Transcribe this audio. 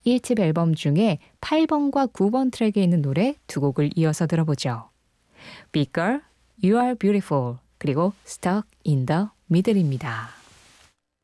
1집 앨범 중에 8번과 9번 트랙에 있는 노래 두 곡을 이어서 들어보죠. Big Girl, You Are Beautiful, 그리고 Stuck in the Middle입니다.